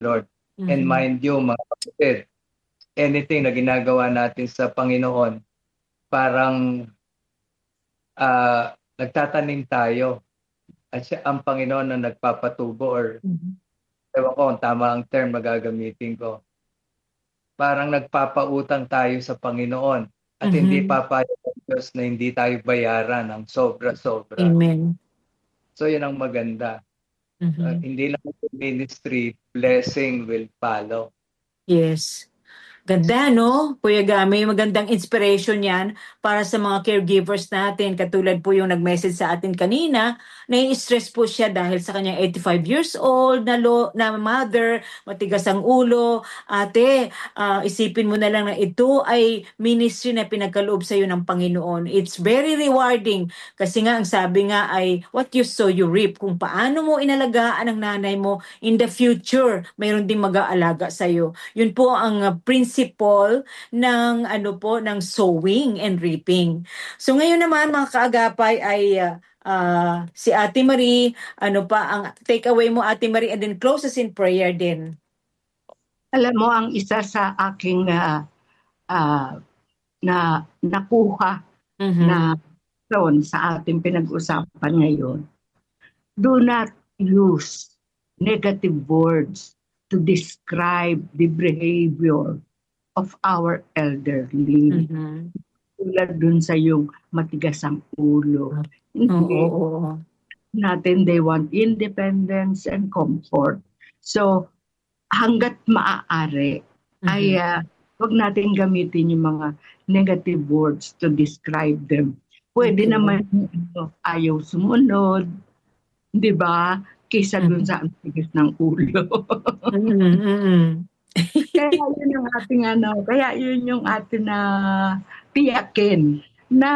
Lord. And mind you, mga kapatid, anything na ginagawa natin sa Panginoon, parang nagtatanim tayo. At siya ang Panginoon na nagpapatubo, or ewan ko kung tama ang term na gagamitin ko. Parang nagpapautang tayo sa Panginoon at hindi papayag ang Diyos na hindi tayo bayaran ng sobra-sobra. Amen. So yun ang maganda. Hindi lang sa ministry, blessing will follow. Yes. Ganda, no? Kuya Gami, magandang inspiration yan para sa mga caregivers natin. Katulad po yung nag-message sa atin kanina, nai-stress po siya dahil sa kanyang 85 years old na mother, matigas ang ulo. Ate, isipin mo na lang na ito ay ministry na pinagkaloob sa iyo ng Panginoon. It's very rewarding kasi nga ang sabi nga ay what you sow you reap. Kung paano mo inalagaan ang nanay mo in the future, mayroon ding mag-aalaga sa iyo. Yun po ang principle ng ng sowing and reaping. So ngayon naman mga kaagapay ay si Ate Marie, ano pa ang take away mo Ate Marie, and then close us in prayer din. Alam mo, ang isa sa aking na nakuha na sa ating pinag-usapan ngayon, do not use negative words to describe the behavior of our elderly. Tulad dun sa yung matigas ang ulo. Hindi natin, they want independence and comfort. So, hanggat maaari, ay wag natin gamitin yung mga negative words to describe them. Pwede naman ayaw sumunod, di ba? Kaysa dun sa ang tigas ng ulo. Kaya yun yung ating na tiyakin na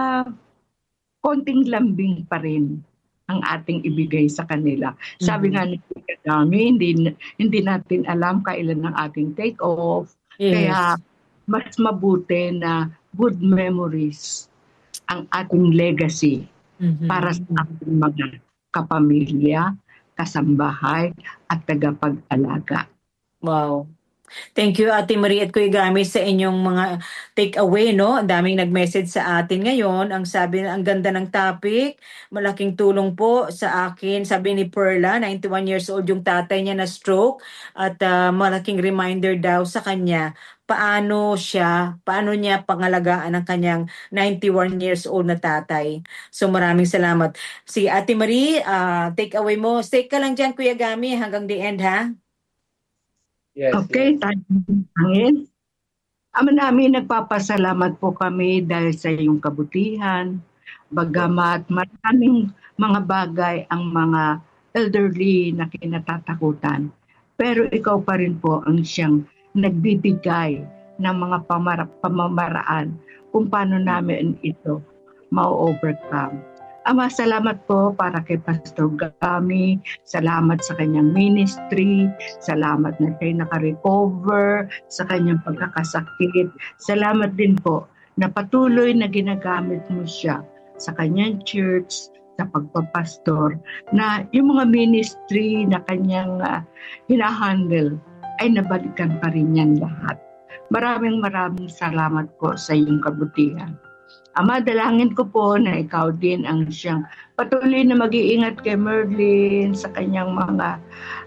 konting lambing pa rin ang ating ibigay sa kanila. Sabi nga ni Dami, hindi natin alam kailan ang ating take off. Yes. Kaya mas mabuti na good memories ang ating legacy para sa ating mga kapamilya, kasambahay, at tagapag-alaga. Wow. Thank you Ate Marie at Kuya Gami sa inyong mga take away, no? Ang daming nag-message sa atin ngayon. Ang sabi, ang ganda ng topic. Malaking tulong po sa akin. Sabi ni Perla, 91 years old yung tatay niya na stroke, at malaking reminder daw sa kanya paano niya pangalagaan ang kanyang 91 years old na tatay. So maraming salamat. Si Ate Marie, take away mo. Stay ka lang dyan Kuya Gami hanggang the end, ha? Yes, okay, tayo hangin. Ama namin, nagpapasalamat po kami dahil sa iyong kabutihan. Bagamat maraming mga bagay ang mga elderly na kinatatakutan. Pero ikaw pa rin po ang siyang nagbibigay ng mga pamamaraan kung paano namin ito ma-overcome. Ama, salamat po para kay Pastor Gami. Salamat sa kanyang ministry. Salamat na siya naka-recover sa kanyang pagkakasakit. Salamat din po na patuloy na ginagamit mo siya sa kanyang church, sa pagpapastor, na yung mga ministry na kanyang hinahandle ay nabalikan pa rin yan lahat. Maraming salamat po sa iyong kabutihan. Ama, dalangin ko po na ikaw din ang siyang patuloy na mag-iingat kay Merlin sa kanyang mga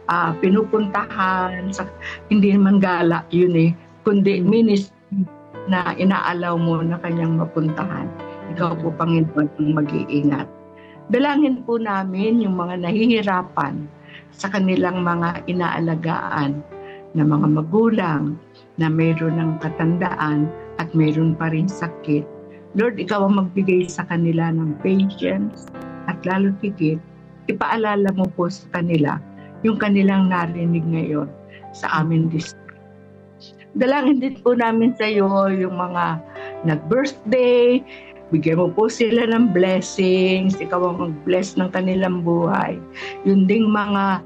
pinupuntahan. Hindi naman gala yun kundi ministry na inaalaw mo na kanyang mapuntahan. Ikaw po, Panginoon, ang mag-iingat. Dalangin po namin yung mga nahihirapan sa kanilang mga inaalagaan na mga magulang na mayroon ng katandaan at mayroon pa rin sakit. Lord, ikaw ang magbigay sa kanila ng patience at lalo higit, ipaalala mo po sa kanila yung kanilang narinig ngayon sa amin district. Dalangin din po namin sa iyo yung mga nag-birthday, bigyan mo po sila ng blessings, ikaw ang mag-bless ng kanilang buhay. Yun ding mga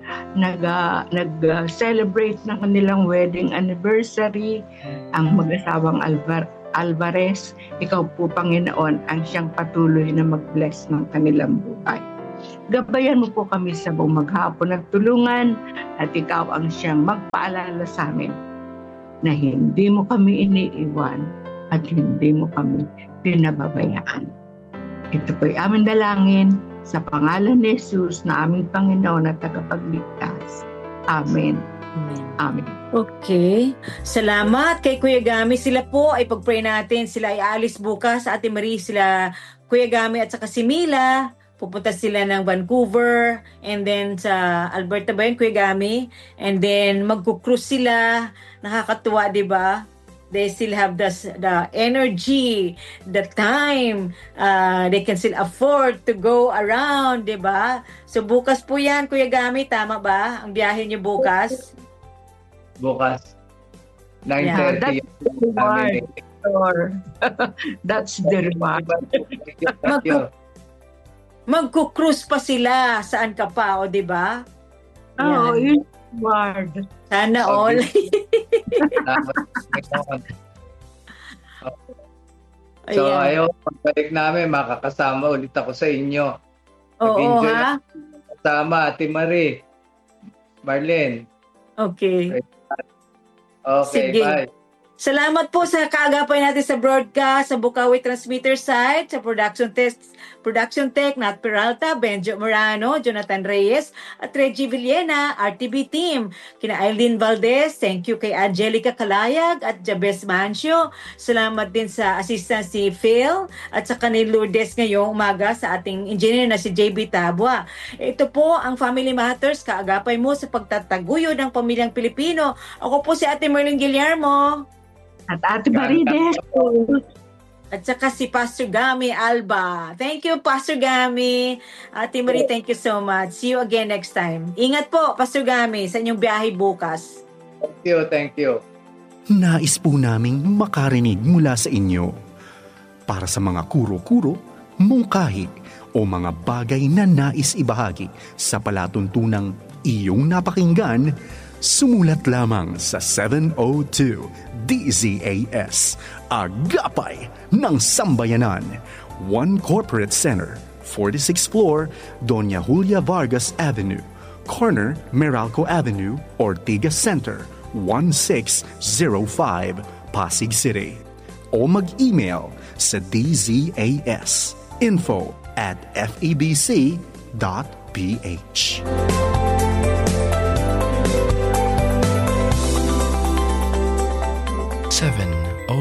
nag-celebrate ng kanilang wedding anniversary, ang mag-asawang Alvarez, ikaw po, Panginoon, ang siyang patuloy na mag-bless ng kanilang buhay. Gabayan mo po kami sa buong maghapon at tulungan at ikaw ang siyang magpaalala sa amin na hindi mo kami iniiwan at hindi mo kami pinababayaan. Ito po'y aming dalangin sa pangalan ni Jesus na aming Panginoon at tagapagligtas. Amen. Amen. Okay. Salamat kay Kuya Gami. Sila po ay pag-pray natin. Sila ay aalis bukas. Ate Marie, sila Kuya Gami at saka si Mila. Pupunta sila ng Vancouver and then sa Alberta ba yun, Kuya Gami? And then magkukrus sila. Nakakatuwa, di ba? They still have the energy, the time. They can still afford to go around, di ba? So bukas po yan, Kuya Gami. Tama ba? Ang biyahe niyo bukas? Bukas. 9:30. Yeah, that's the reward. That's the reward. Magkukrus pa sila. Saan ka pa, o di ba? Oh, yun reward. Sana all. So, ayaw, pagbalik namin, makakasama ulit ako sa inyo. Oo, ha? Kasama, Ate Marie. Marlene. Okay. Okay, sige. bye. Salamat po sa kaagapay natin sa broadcast, sa Bukawi Transmitter site, sa Production Tech, Nat Peralta, Benjo Morano, Jonathan Reyes, at Reggie Villena, RTB team. Kina Aileen Valdez, thank you kay Angelica Kalayag at Jabez Mancio. Salamat din sa assistant si Phil at sa ni Lourdes ngayong umaga sa ating engineer na si JB Tabua. Ito po ang Family Matters, kaagapay mo sa pagtataguyod ng pamilyang Pilipino. Ako po si Ate Merlin Guillermo. At Ate Marides. At saka si Pastor Gami Alba. Thank you, Pastor Gami. Ate Marie, thank you so much. See you again next time. Ingat po, Pastor Gami, sa inyong biyahe bukas. Thank you. Nais po naming makarinig mula sa inyo. Para sa mga kuro-kuro, mungkahi, o mga bagay na nais ibahagi sa palatuntunang iyong napakinggan, sumulat lamang sa 702 DZAS, Agapay ng Sambayanan, 1 Corporate Center, 46th floor, Doña Julia Vargas Avenue, corner Meralco Avenue, Ortigas Center, 1605, Pasig City. O mag-email sa dzas info@febc.ph.